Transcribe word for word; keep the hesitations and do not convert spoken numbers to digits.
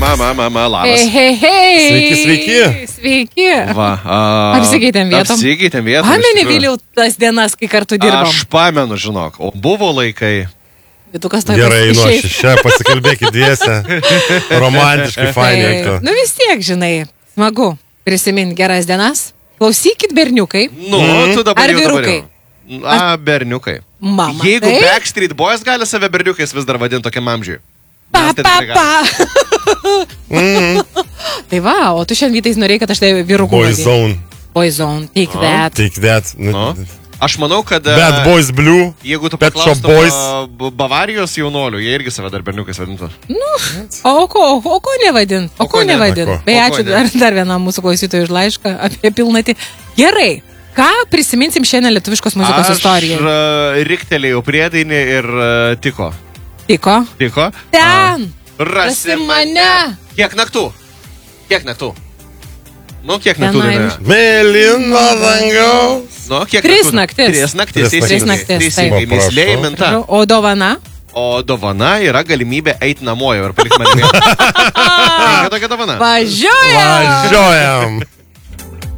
Ma, ma, ma, ma, labas. Hei, hei, hei. Sveiki, sveiki. Sveiki. Va, a... Apsikeitėm vietom. Apsikeitėm vietom. Pameni, Viliau, tas dienas, kai kartu dirbom? Aš pamenu, žinok. O buvo laikai. Tu kas toj Gerai, nu, išeis? aš čia pasikalbėkit dviese. Romantiškai, fainai. Tai, nu vis tiek, žinai, smagu prisiminti geras dienas. Klausykit, berniukai. Nu, tu dabar Ar jau dabar vyrukai? jau. A, berniukai. Mama, Jeigu tai? Backstreet Boys gali save berniukais vis dar vadinti tokiam amžiui. Pa, Mes tai pa, tikrai galim. pa. Tai va, o tu šiandien Vytais norėjai, kad aš tai vyrukų Boyzone. Boyzone, take that. Take that. Nu, Nu. Aš manau, kad... Bad e, Boys Blue. Jeigu tu Pet Shop paklaustum Boys. a, B- Bavarijos jaunolių, jie irgi save dar berniukais vadintų. O ko, o ko nevadint? O O ko ko ne? nevadint? O ko? Beje, O ko ačiū ne? dar, dar vienam mūsų klausytojui už laišką apie pilnatį. Gerai, ką prisiminsim šiandien lietuviškos muzikos Aš istorijai? a, riktelėjau priedainį ir a, tiko. Tiko? Tiko? Ten! Rasi Rasi mane. mane. Kiek naktų? Kiek naktų? Nu, kiek Tenai. naktų daina? Mėlyna dangaus. Nu, kiek Tris naktų? naktis. Tris naktis. Tris teisingai, naktis, taip. Teisingai, Va, mislė prašau. įminta. O dovana? O dovana yra galimybė eiti namo jau ir palikti mane. Kokia tokia dovana? Važiuoja! Važiuojam.